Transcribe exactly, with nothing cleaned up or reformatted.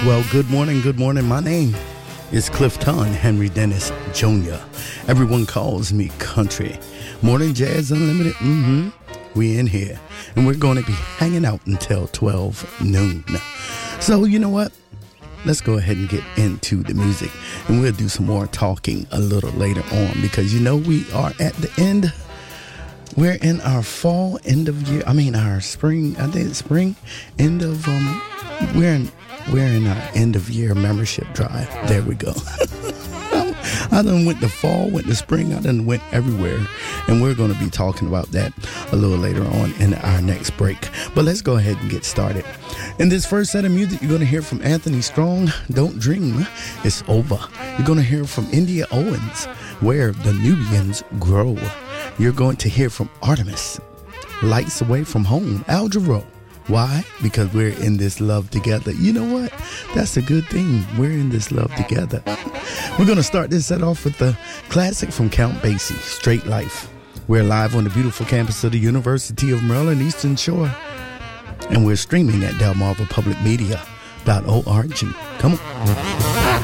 Well, good morning, good morning. My name is Clifton Henry Dennis Junior Everyone calls me Country. Morning Jazz Unlimited, mm-hmm. We in here. And we're going to be hanging out until twelve noon. So, you know what? Let's go ahead and get into the music. And we'll do some more talking a little later on. Because, you know, we are at the end. We're in our fall, end of year. I mean, our spring, I think it's spring, end of, um, we're in, we're in our end of year membership drive. There we go. I done went to fall, went to spring, I done went everywhere. And we're going to be talking about that a little later on in our next break. But let's go ahead and get started. In this first set of music, you're going to hear from Anthony Strong, Don't Dream, It's Over. You're going to hear from India Owens, Where the Nubians Grow. You're going to hear from Artemis, Lights Away from Home, Al Jarreau. Why? Because we're in this love together. You know what? That's a good thing. We're in this love together. We're going to start this set off with the classic from Count Basie, Straight Life. We're live on the beautiful campus of the University of Maryland, Eastern Shore. And we're streaming at delmarva public media dot org. Come on.